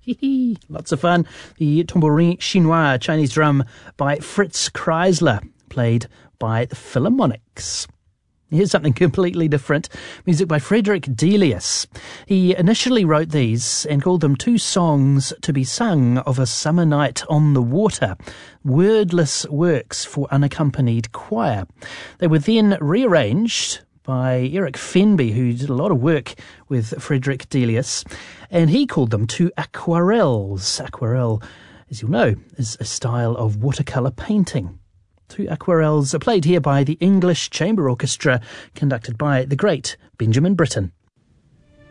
Lots of fun. The Tambourin Chinois, Chinese drum by Fritz Kreisler, played by the Philharmonics. Here's something completely different. Music by Frederick Delius. He initially wrote these and called them Two Songs to be Sung of a Summer Night on the Water, wordless works for unaccompanied choir. They were then rearranged by Eric Fenby, who did a lot of work with Frederick Delius, and he called them Two Aquarelles. Aquarelle, as you'll know, is a style of watercolour painting. Two Aquarelles are played here by the English Chamber Orchestra, conducted by the great Benjamin Britten.